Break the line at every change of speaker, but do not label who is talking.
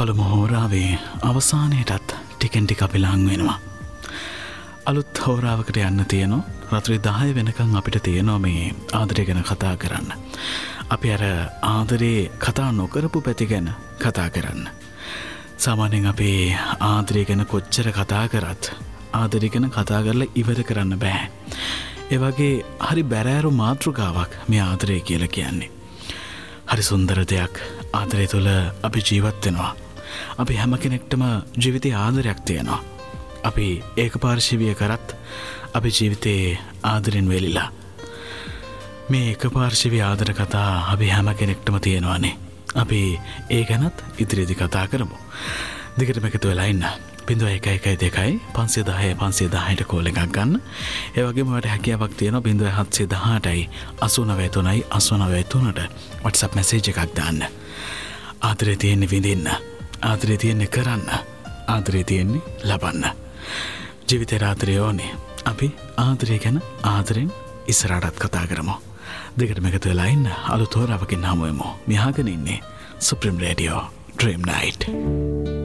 පළමු හෝරාවේ අවසානයටත් ටිකෙන් ටික අපි ලං වෙනවා. අලුත් හෝරාවකට යන්න තියෙනවා. රාත්‍රී 10 වෙනකන් අපිට තියෙනවා මේ ආදරය ගැන කතා කරන්න. අපි අර ආදරේ කතා නොකරපු පැති ගැන කතා කරන්න. සාමාන්‍යයෙන් අපි ආදරය ගැන කොච්චර කතා කරත් ආදරය ගැන කතා කරලා ඉවර කරන්න බෑ. ඒ වගේ හරි බැරෑරු මාතෘකාවක් මේ ආදරය කියලා කියන්නේ. හරි සුන්දර දෙයක්. ආදරය තුළ අපි ජීවත් වෙනවා. අපි හැම කෙනෙක්ටම ජීවිතේ ආදරයක් තියෙනවා. අපි ඒකපාර්ශවීය කරත් අපි ජීවිතේ ආදරෙන් වෙලිලා. මේ ඒකපාර්ශවීය ආදර කතා අපි හැම කෙනෙක්ටම තියෙනවානේ. අපි ඒ ගැනත් ඉදිරියේදී කතා කරමු. දිගටම එකතු වෙලා ඉන්න. 0112 510 510ට කෝල් එකක් ගන්න. ඒ වගේම ඔයාලට හැකියාවක් තියෙනවා 0718යි 893යි 893ට WhatsApp message එකක් දාන්න. ආදරේ තියෙන්නේ විඳින්න. ආදරේ තියෙන්නේ කරන්න. ආදරේ තියෙන්නේ ලබන්න. ජීවිතේ ආදරය ඕනේ. අපි ආදරය ගැන ආදරෙන් ඉස්සරහටත් කතා කරමු. දෙකටම එකතු වෙලා ඉන්න. අලුත් හොරාවකින් හමු වෙමු. මෙහාගෙන ඉන්නේ Supreme Radio Dream Night.